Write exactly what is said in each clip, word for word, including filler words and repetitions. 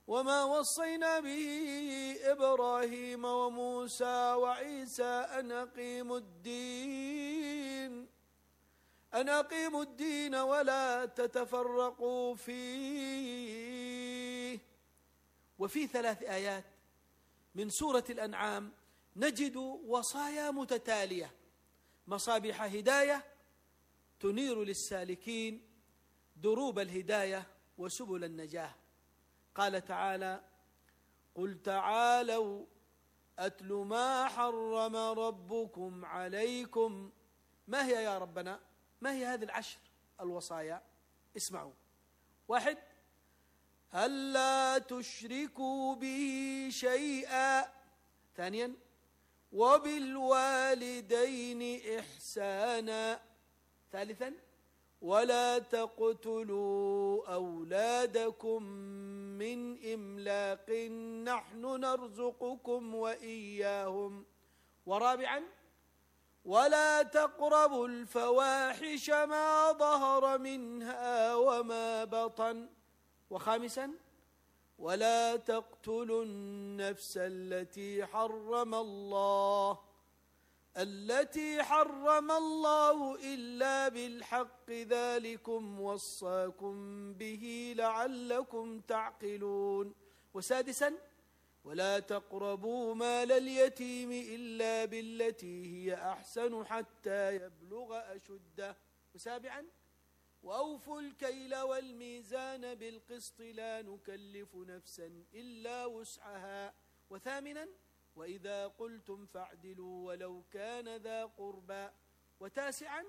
وما وصينا به إبراهيم وموسى وعيسى أن أقيموا الدين أن أقيموا الدين ولا تتفرقوا فيه. وفي ثلاث آيات من سورة الأنعام نجد وصايا متتالية، مصابيح هداية تنير للسالكين دروب الهداية وسبل النجاة. قال تعالى: قل تعالوا أتل ما حرم ربكم عليكم. ما هي يا ربنا؟ ما هي هذه العشر الوصايا؟ اسمعوا. واحد: ألا تشركوا به شيئا. ثانيا: وبالوالدين إحسانا. ثالثا: ولا تقتلوا أولادكم من إملاق نحن نرزقكم وإياهم. ورابعا: ولا تقربوا الفواحش ما ظهر منها وما بطن. وخامسا: ولا تقتلوا النفس التي حرم الله التي حرم الله إلا بالحق ذلكم وصاكم به لعلكم تعقلون. وسادسا: ولا تقربوا مال اليتيم إلا بالتي هي أحسن حتى يبلغ أشده. وسابعا: وأوفوا الكيل والميزان بالقسط لا نكلف نفسا إلا وسعها. وثامنا: وإذا قلتم فاعدلوا ولو كان ذا قربى. وتاسعا: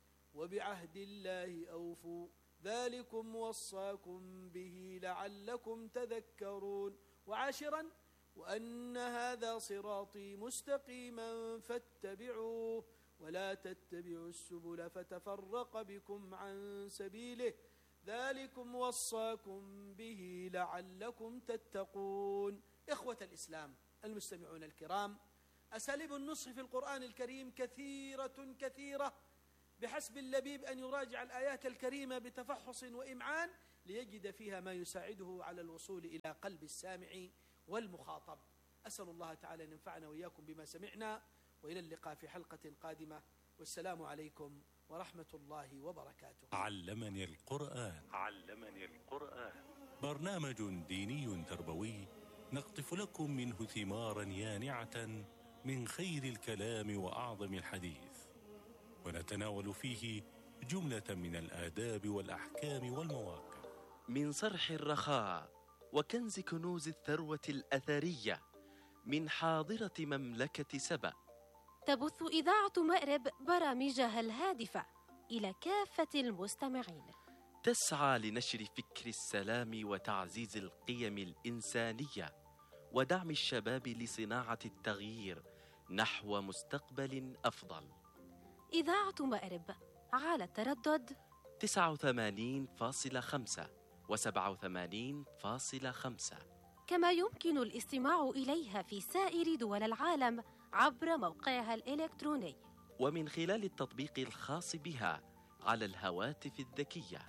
وبعهد الله أوفوا ذلكم وصاكم به لعلكم تذكرون. وعاشرا: وأن هذا صراطي مستقيما فاتبعوه ولا تتبعوا السبل فتفرق بكم عن سبيله ذلكم وصاكم به لعلكم تتقون. إخوة الإسلام المستمعون الكرام، أساليب النصح في القرآن الكريم كثيرة كثيرة، بحسب اللبيب أن يراجع الآيات الكريمة بتفحص وإمعان ليجد فيها ما يساعده على الوصول إلى قلب السامع والمخاطب. أسأل الله تعالى أن ينفعنا وإياكم بما سمعنا، وإلى اللقاء في حلقة قادمة، والسلام عليكم ورحمة الله وبركاته. علمني القرآن. علمني القرآن برنامج ديني تربوي نقطف لكم منه ثمارا يانعة من خير الكلام وأعظم الحديث، ونتناول فيه جملة من الآداب والأحكام والمواقف، من صرح الرخاء وكنز كنوز الثروة الأثرية من حاضرة مملكة سبأ. تبث إذاعة مأرب برامجها الهادفة إلى كافة المستمعين، تسعى لنشر فكر السلام وتعزيز القيم الإنسانية ودعم الشباب لصناعة التغيير نحو مستقبل أفضل. إذاعة مأرب على التردد تسعة وثمانين فاصلة خمسة وسبعة وثمانين فاصلة خمسة، كما يمكن الاستماع إليها في سائر دول العالم عبر موقعها الإلكتروني ومن خلال التطبيق الخاص بها على الهواتف الذكية.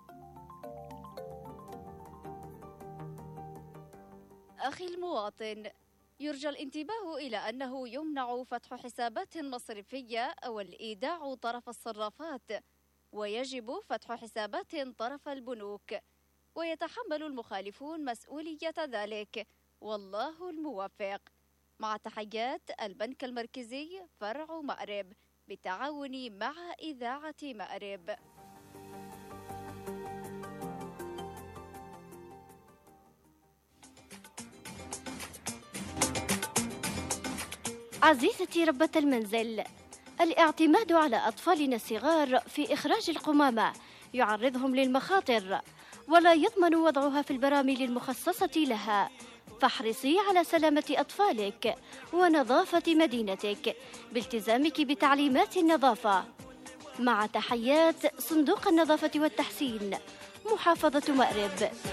أخي المواطن، يرجى الانتباه إلى أنه يمنع فتح حسابات مصرفية أو الإيداع طرف الصرافات، ويجب فتح حسابات طرف البنوك، ويتحمل المخالفون مسؤولية ذلك، والله الموفق. مع تحيات البنك المركزي فرع مأرب بالتعاون مع إذاعة مأرب. عزيزتي ربة المنزل، الاعتماد على أطفالنا الصغار في إخراج القمامة يعرضهم للمخاطر، ولا يضمن وضعها في البراميل المخصصة لها، فاحرصي على سلامة أطفالك ونظافة مدينتك بالتزامك بتعليمات النظافة. مع تحيات صندوق النظافة والتحسين، محافظة مأرب.